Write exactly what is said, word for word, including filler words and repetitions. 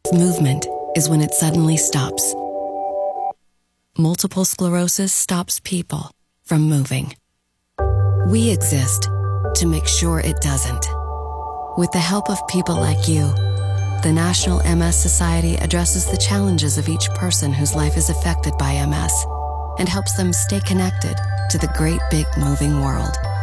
Movement is when it suddenly stops. Multiple sclerosis stops people from moving. We exist to make sure it doesn't. With the help of people like you, the National M S Society addresses the challenges of each person whose life is affected by M S and helps them stay connected to the great big moving world.